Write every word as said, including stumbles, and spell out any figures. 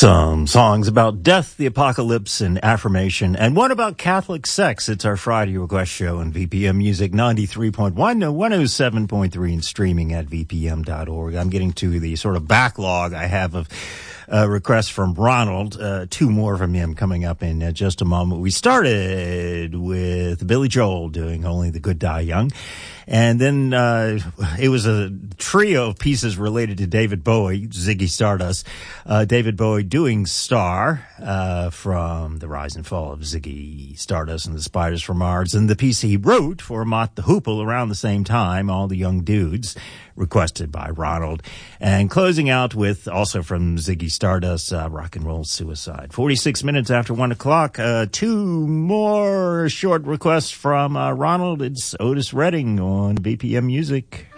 Some songs about death, the apocalypse, and affirmation, and one about Catholic sex. It's our Friday request show on V P M Music ninety-three point one, no, one oh seven point three, and streaming at v p m dot org. I'm getting to the sort of backlog I have of uh, requests from Ronald. Uh, two more from him coming up in uh, just a moment. We started with Billy Joel doing Only the Good Die Young. And then uh it was a trio of pieces related to David Bowie, Ziggy Stardust. Uh David Bowie doing Star uh from The Rise and Fall of Ziggy Stardust and the Spiders from Mars, and the piece he wrote for Mott the Hoople around the same time, All the Young Dudes, requested by Ronald. And closing out with, also from Ziggy Stardust, uh, Rock and Roll Suicide. forty-six minutes after one o'clock, uh, two more short requests from uh, Ronald. It's Otis Redding on B P M Music.